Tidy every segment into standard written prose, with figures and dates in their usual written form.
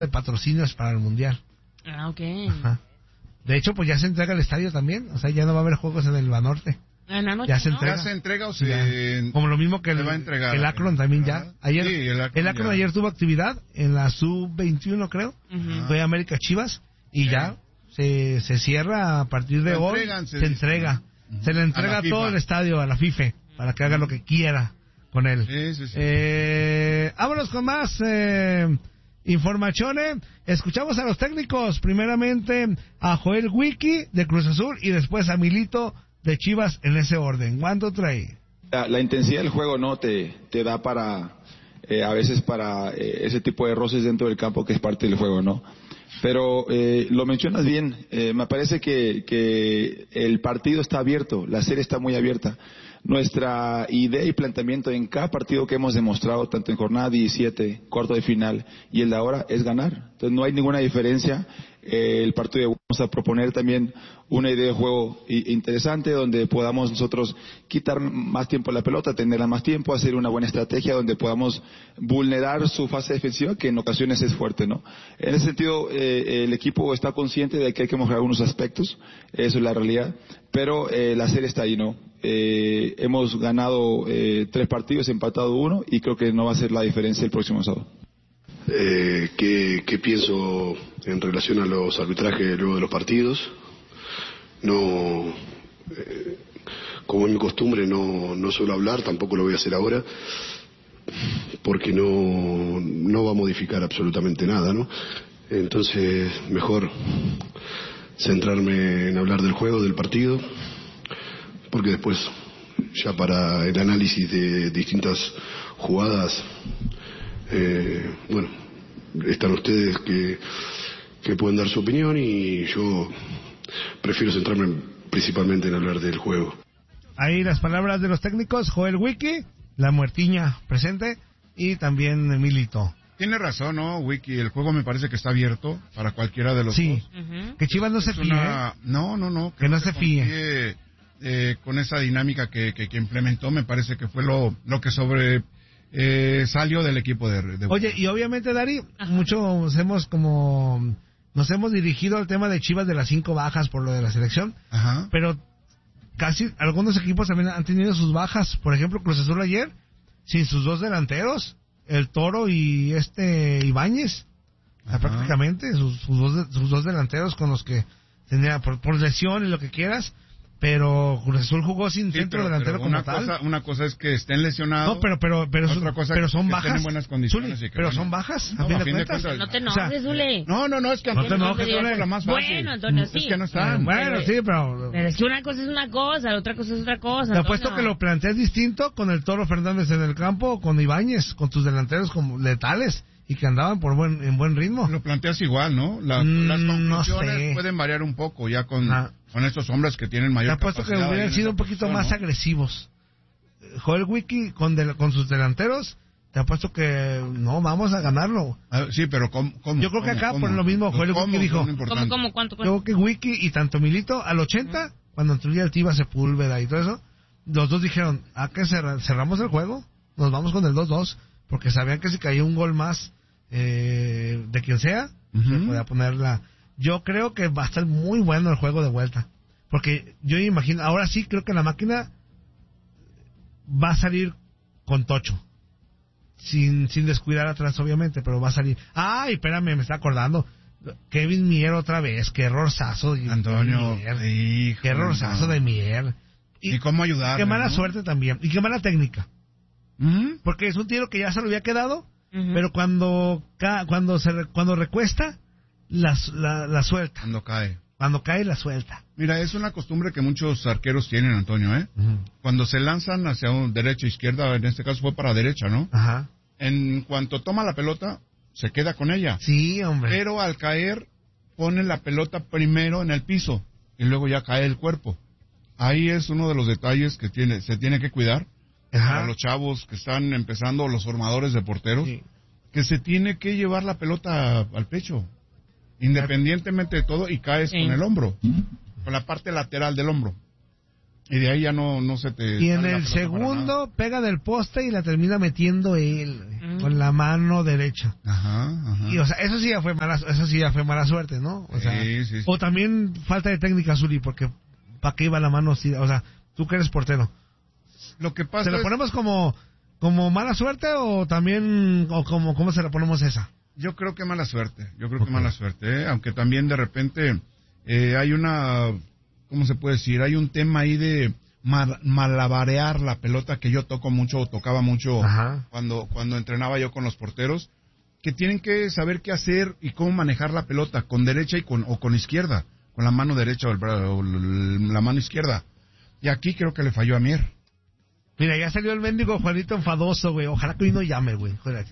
de patrocinios para el Mundial. Ah, ok. Ajá. De hecho, pues ya se entrega el estadio también. O sea, ya no va a haber juegos en el Banorte. En la noche, ya se ¿no? entrega. ¿Ya se entrega o se...? Como lo mismo que se va a entregar, el Akron también ya. Ayer, sí, el Akron ayer tuvo actividad en la Sub-21, creo. Fue América Chivas. Y ya se cierra a partir de hoy. Se entrega. Se le entrega todo el estadio a la FIFA para que haga lo que quiera con él. Sí. Vámonos con más informaciones. Escuchamos a los técnicos. Primeramente a Joel Wiki de Cruz Azul y después a Milito de Chivas en ese orden. ¿Cuánto trae? La intensidad del juego no te da para a veces para ese tipo de roces dentro del campo que es parte del juego, ¿no? Pero lo mencionas bien, me parece que el partido está abierto, la serie está muy abierta. Nuestra idea y planteamiento en cada partido que hemos demostrado, tanto en jornada 17, cuarto de final y el de ahora, es ganar. Entonces no hay ninguna diferencia. El partido de vamos a proponer también una idea de juego interesante donde podamos nosotros quitar más tiempo a la pelota, tenerla más tiempo, hacer una buena estrategia donde podamos vulnerar su fase defensiva que en ocasiones es fuerte, ¿no? En ese sentido el equipo está consciente de que hay que mejorar algunos aspectos, eso es la realidad, pero la serie está ahí, ¿no? Hemos ganado 3 partidos, empatado 1 y creo que no va a ser la diferencia el próximo sábado. ¿Qué pienso en relación a los arbitrajes luego de los partidos? No, como es mi costumbre, no suelo hablar, tampoco lo voy a hacer ahora, porque no va a modificar absolutamente nada, ¿no? Entonces, mejor centrarme en hablar del juego, del partido, porque después, ya para el análisis de distintas jugadas, bueno, están ustedes que pueden dar su opinión y yo prefiero centrarme principalmente en hablar del juego. Ahí las palabras de los técnicos, Joel Wiki, la muertiña presente y también Milito. Tiene razón, ¿no, Wiki? El juego me parece que está abierto para cualquiera de los dos. Que Chivas no se fíe. No. Que no se fíe. Con esa dinámica que implementó, me parece que fue lo que salió del equipo de Oye, y obviamente, Dari, nos hemos dirigido al tema de Chivas de las 5 bajas por lo de la selección, pero casi algunos equipos también han tenido sus bajas. Por ejemplo, Cruz Azul ayer, sin sus 2 delanteros, el Toro y Ibáñez, prácticamente sus dos delanteros con los que tenía por lesión y lo que quieras. Pero Cruz Azul jugó sin centro delantero como tal. Una cosa es que estén lesionados. No, pero son bajas. Estén en buenas condiciones. Zuli, pero son bajas, a fin de cuentas. No te enojes, Zuli. No, es que no te enojes, Zuli. La más fácil. Bueno, Antonio, sí. Es que no están. Bueno, sí, pero es que una cosa es una cosa, la otra cosa es otra cosa. Te apuesto que lo planteas distinto con el Toro Fernández en el campo o con Ibáñez, con tus delanteros como letales y que andaban en buen ritmo. Lo planteas igual, ¿no? Las conclusiones pueden variar un poco ya con estos hombres que tienen mayor capacidad. Te apuesto que hubieran sido un poquito más agresivos. Joel Wiki con sus delanteros, te apuesto que no, vamos a ganarlo. Sí, pero ¿cómo? Yo creo que acá por lo mismo Joel Wiki dijo. ¿Cómo? ¿Cuánto? Yo creo que Wiki y tanto Milito al 80, cuando entró el Tiva Sepúlveda y todo eso, los dos dijeron, que cerramos el juego, nos vamos con el 2-2, porque sabían que si caía un gol más de quien sea, se podía ponerla. Yo creo que va a estar muy bueno el juego de vuelta, porque yo imagino, ahora sí creo que la máquina va a salir con tocho, sin descuidar atrás obviamente, pero va a salir. Ay, espérame, me está acordando, Kevin Mier otra vez, qué errorzazo de Antonio, qué errorzazo de Mier. ¿Y cómo ayudar? Qué mala suerte también, y qué mala técnica, porque es un tiro que ya se lo había quedado, pero cuando recuesta la suelta. Cuando cae la suelta. Mira, es una costumbre que muchos arqueros tienen, Antonio, ¿eh? Cuando se lanzan hacia derecha, izquierda, en este caso fue para derecha, ¿no? En cuanto toma la pelota, se queda con ella. Sí, hombre. Pero al caer, pone la pelota primero en el piso y luego ya cae el cuerpo. Ahí es uno de los detalles que se tiene que cuidar. Para los chavos que están empezando, los formadores de porteros, que se tiene que llevar la pelota al pecho, independientemente de todo, y caes con el hombro, con la parte lateral del hombro. Y de ahí ya no se te... Y en sale la el pelota para segundo nada. pega del poste y la termina metiendo él, con la mano derecha. Ajá. Y o sea, eso sí ya fue mala suerte, ¿no? O sea, Sí. o también falta de técnica, Zuli, porque ¿para qué iba la mano así? O sea, tú que eres portero. Lo que pasa ¿Se lo ponemos como mala suerte o también o cómo se la ponemos esa? Yo creo que mala suerte, Ok. que mala suerte, aunque también de repente hay una, ¿cómo se puede decir? Hay un tema ahí de malabarear la pelota que yo toco mucho o tocaba mucho Ajá. cuando entrenaba yo con los porteros, que tienen que saber qué hacer y cómo manejar la pelota, con derecha o con izquierda, con la mano derecha o la mano izquierda. Y aquí creo que le falló a Mier. Mira, ya salió el mendigo Juanito enfadoso, güey. Ojalá que hoy no llame, güey. Joder.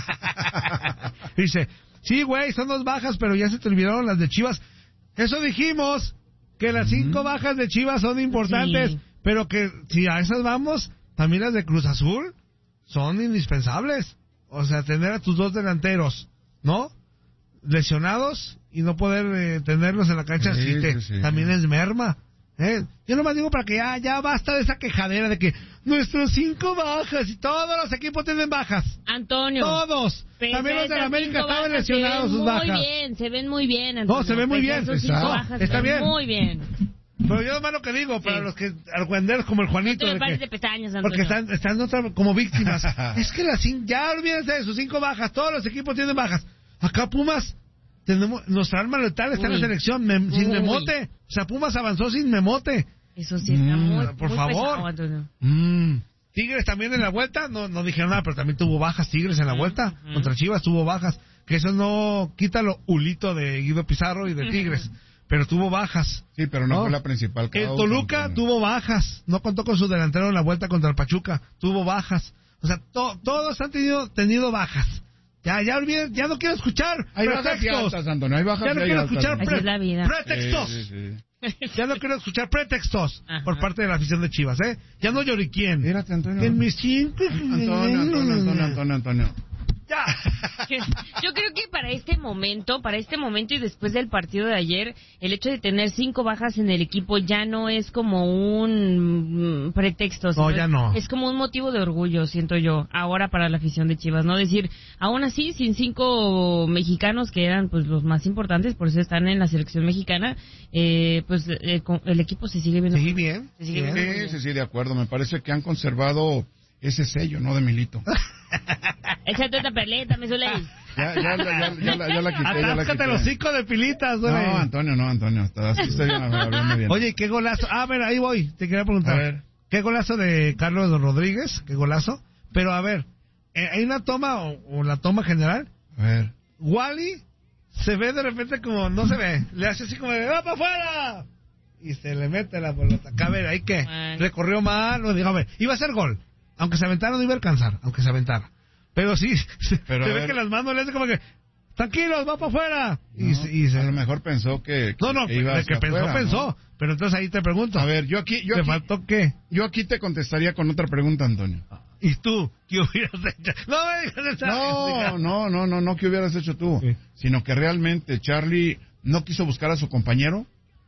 Dice, sí, güey, son 2 bajas, pero ya se te olvidaron las de Chivas. Eso dijimos, que las 5 bajas de Chivas son importantes, Sí. pero que si a esas vamos, también las de Cruz Azul son indispensables. O sea, tener a tus 2 delanteros, ¿no? Lesionados y no poder tenerlos en la cancha, Sí, sí. también es merma. Yo nomás digo para que ya basta de esa quejadera de que nuestros 5 bajas y todos los equipos tienen bajas. Antonio. Todos. Pero También los de la esas América 5 estaban bajas lesionados sus bajas. Se ven muy bien, Antonio. No, se ven muy bien. Esas 5 Está- bajas está se ven bien. muy bien. Pero yo nomás lo que digo, para Sí. los que argüenderos como el No Juanito. te me de pares que- de pestañas, Antonio. porque están como víctimas. Es que ya olvídense de sus 5 bajas. Todos los equipos tienen bajas. Acá Pumas, nuestra arma letal está en la Uy. selección, sin Uy. Memote. O sea, Pumas avanzó sin Memote. Eso sí está muy, por muy favor. pesado, Antonio. Tigres también en la vuelta, no dijeron nada, pero también tuvo bajas Tigres en la vuelta. Contra Chivas tuvo bajas. Que eso no quita lo hulito de Guido Pizarro y de Tigres. Pero tuvo bajas. Sí, pero no fue la principal El causa, Toluca Antonio. tuvo bajas. No contó con su delantero en la vuelta contra el Pachuca. Tuvo bajas. O sea, todos han tenido bajas. Ya olviden, ya no quiero escuchar Hay bajas y pretextos. altas, Antonio, hay bajas Ya no y quiero altas, escuchar Antonio. Así es la vida. pretextos. Sí. Ya no quiero escuchar pretextos Ajá. por parte de la afición de Chivas, ¿eh? Ya no lloriquien. Mírate, Antonio. En mis 5... Antonio. Ya. Yo creo que para este momento y después del partido de ayer, el hecho de tener 5 bajas en el equipo ya no es como un pretexto. No, sino ya no. Es como un motivo de orgullo, siento yo, ahora para la afición de Chivas, ¿no? Decir, aún así, sin 5 mexicanos que eran pues los más importantes, por eso están en la selección mexicana, pues el equipo se sigue viendo. Sí, bien. Se sigue viendo muy bien. Sí, de acuerdo. Me parece que han conservado ese sello, ¿no? De Milito. Échate otra perleta, me suele ir. Ya la quité, Atáscate los 5 de pilitas, güey. No, Antonio. Así estoy hablando bien. Oye, qué golazo. A ver, ahí voy. Te quería preguntar. A ver. ¿Qué golazo de Carlos Rodríguez? ¿Qué golazo? Pero a ver, hay una toma o la toma general. A ver. Wally se ve de repente como, no se ve. Le hace así como de, ¡va para afuera! Y se le mete la pelota. A ver, ¿ahí qué? Ay. Recorrió mal. No, digo, a ver, iba a ser gol. Aunque se aventara, no iba a alcanzar. Aunque se aventara. Pero sí, Pero se a ve ver. que las manos le hacen como que, tranquilos, va para afuera. No, a lo mejor pensó que iba de hacia que pensó, afuera, ¿no? pensó. Pero entonces ahí te pregunto. A ver, yo ¿te aquí, faltó qué? yo aquí te contestaría con otra pregunta, Antonio. ¿Y tú? ¿Qué hubieras hecho? No me digas esa. No, ¿qué hubieras hecho tú? Sí. Sino que realmente Charlie no quiso buscar a su compañero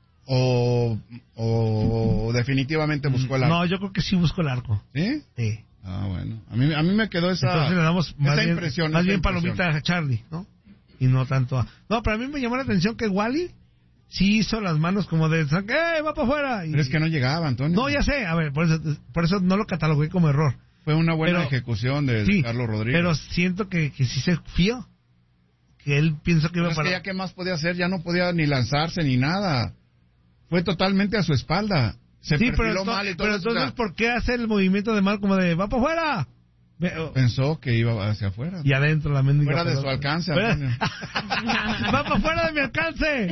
o definitivamente buscó el arco. No, yo creo que sí busco el arco. ¿Sí? Sí. Ah, bueno. A mí me quedó esa, Entonces le damos más esa bien, impresión. más esa bien impresión. palomita a Charlie, ¿no? Y no tanto a... No, pero a mí me llamó la atención que Wally sí hizo las manos como de... va para afuera! Y... Pero es que no llegaba, Antonio. No, ya sé. A ver, por eso no lo catalogué como error. Fue una buena Pero- ejecución de Sí, Carlos Rodríguez. pero siento que sí se fió. Que él pensó que Pero iba es para... que ya qué más podía hacer, ya no podía ni lanzarse ni nada. Fue totalmente a su espalda. Se Sí, perfiló mal y todo pero eso, entonces, o sea, ¿por qué hace el movimiento de mal como de... ¡va para afuera! pensó que iba hacia afuera. Y adentro la mendiga Fuera de pelota. su alcance, Fuera- Antonio. ¡Va para fuera de mi alcance!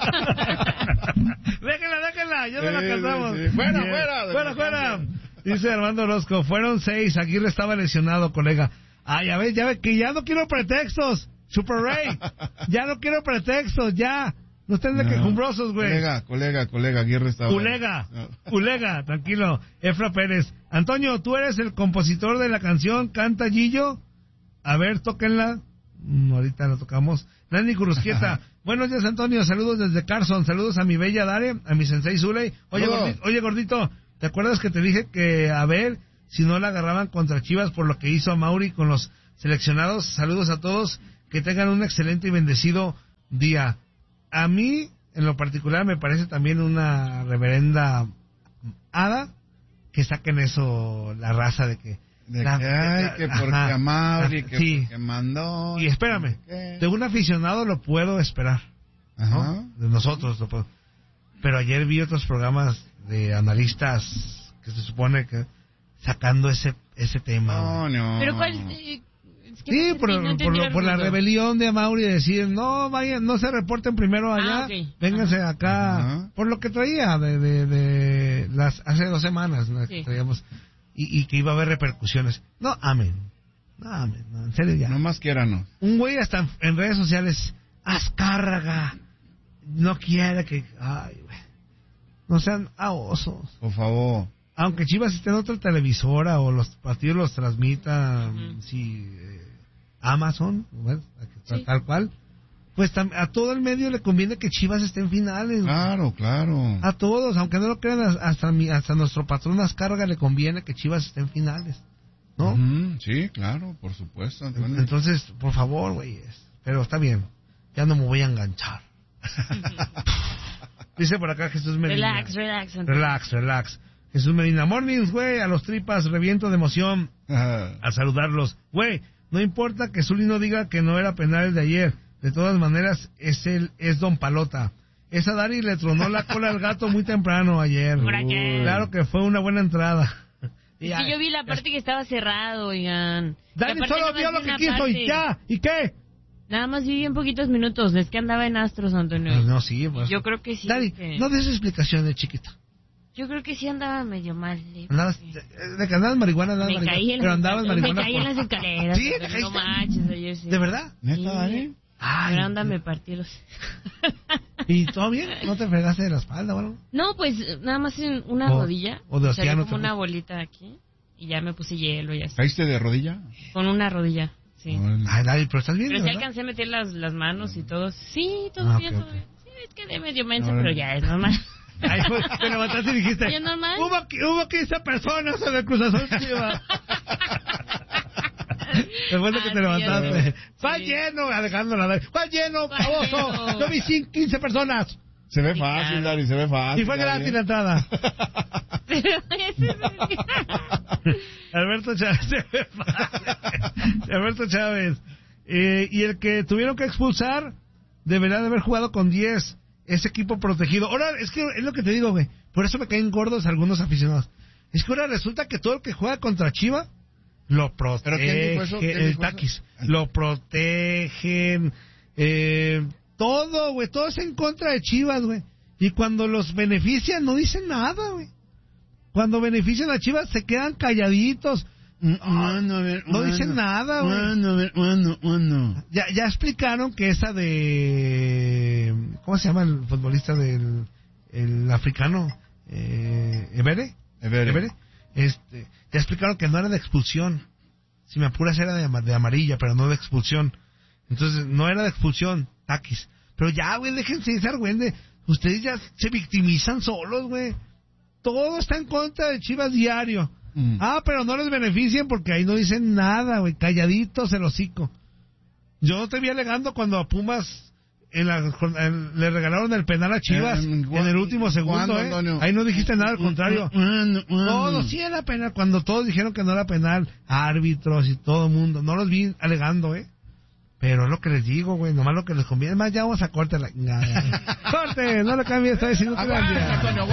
déjenla, ya no la Sí, alcanzamos. sí, sí. Fuera, Bien. fuera de Fuera, mi fuera. alcance. Dice Armando Orozco, fueron 6, Aguirre estaba lesionado, colega. Ah, ya ves, que ya no quiero pretextos, Super Ray. Ya no quiero pretextos, ya. No estén de No. quejumbrosos, güey. Colega, Aguirre estaba... Colega, tranquilo. Efra Pérez. Antonio, ¿tú eres el compositor de la canción Canta Gillo? A ver, tóquenla. Ahorita la tocamos. Nani Curusquieta. Buenos días, Antonio. Saludos desde Carson. Saludos a mi bella Dare, a mi sensei Zuley. Saludos. Oye, gordito, ¿Te acuerdas que te dije que a ver si no la agarraban contra Chivas por lo que hizo a Mauri con los seleccionados? Saludos a todos, que tengan un excelente y bendecido día. A mí, en lo particular, me parece también una reverenda hada que saquen eso, la raza de que... que porque a Mauri, que sí. porque mandó... Y espérame, de un aficionado lo puedo esperar, ¿no? De nosotros lo puedo. Pero ayer vi otros programas de analistas que se supone que sacando ese tema. No. Pero ¿cuál? Sí, por la rebelión de Mauri de decir, no vayan, no se reporten primero allá, vénganse acá, por lo que traía de las hace 2 semanas, ¿no? Que traíamos, y que iba a haber repercusiones. No, amén, en serio ya. No más quiéranos. Un güey hasta en redes sociales, Azcárraga, no quiere que, ay, güey, no sean osos. Por favor. Aunque Chivas esté en otra televisora o los partidos los transmita, Amazon, bueno, tal cual, pues a todo el medio le conviene que Chivas esté en finales. Claro. A todos, aunque no lo crean, hasta nuestro patrón Azcárraga le conviene que Chivas esté en finales, ¿no? Sí, claro, por supuesto. Entonces, por favor, güeyes, pero está bien, ya no me voy a enganchar. Dice por acá Jesús Medina. Relax. Jesús Medina, mornings, güey, a los tripas, reviento de emoción a saludarlos. Güey, no importa que Zuli no diga que no era penal el de ayer, de todas maneras es Don Palota. Esa Dari le tronó la cola al gato muy temprano ayer. Claro que fue una buena entrada. Sí, yo vi la parte que estaba cerrado, oigan. Dari solo vio lo que quiso y ya, ¿y qué? Nada más viví en poquitos minutos, es que andaba en Astros, Antonio. No, sí, pues. Yo creo que sí. Dari, no des explicaciones, chiquita. Yo creo que sí andaba medio mal. Andabas, de que andabas marihuana, pero andabas marihuana. Me caí en las escaleras. ¿Sí? No manches, ayer sí. ¿De verdad? ¿Neta, Dani? Pero anda, me partí los... ¿Y todo bien? ¿No te fregaste de la espalda o algo? No, pues nada más en una rodilla. O de salió como una bolita aquí. Y ya me puse hielo y así. ¿Caíste de rodilla? Con una rodilla, sí. Ay, Dani, pero estás bien, pero sí ¿verdad? alcancé a meter las manos y todo. Sí, todo bien, todo bien. Sí, es que de medio menso, pero ya es normal. Ay, te levantaste y dijiste, ¿ya normal? Hubo 15 personas en el Cruz Azul Chivas. Después de que te levantaste. ¿Cuál lleno? Alejandro Nadal. ¿Cuál lleno, baboso? Yo vi 15 personas. Se ve fácil, Dari, se ve fácil. Y fue gratis la entrada. Alberto Chávez, se ve fácil. Alberto Chávez. Y el que tuvieron que expulsar debería de haber jugado con 10. Ese equipo protegido. Ahora, es que es lo que te digo, güey. Por eso me caen gordos algunos aficionados. Es que ahora resulta que todo el que juega contra Chiva lo protege. ¿Pero quién dijo eso? El Taquis. Lo protegen. Todo, güey. Todo es en contra de Chivas, güey. Y cuando los benefician, no dicen nada, güey. Cuando benefician a Chivas, se quedan calladitos. No dicen nada, güey. Ya explicaron que esa de... ¿Cómo se llama el futbolista del el africano? Evere. Ya explicaron que no era de expulsión. Si me apuras era de amarilla, pero no de expulsión. Entonces, no era de expulsión, Taquis. Pero ya, güey, déjense de ser, güey. Ustedes ya se victimizan solos, güey. Todo está en contra de Chivas diario. Pero no les benefician porque ahí no dicen nada, güey. Calladitos el hocico. Yo no te vi alegando cuando a Pumas le regalaron el penal a Chivas en el último segundo, Ahí no dijiste nada, al contrario. No, sí era penal. Cuando todos dijeron que no era penal, árbitros y todo el mundo, no los vi alegando, Pero es lo que les digo, güey, nomás lo que les conviene. Más, ya vamos a corte. Corte, no lo cambies, está diciendo que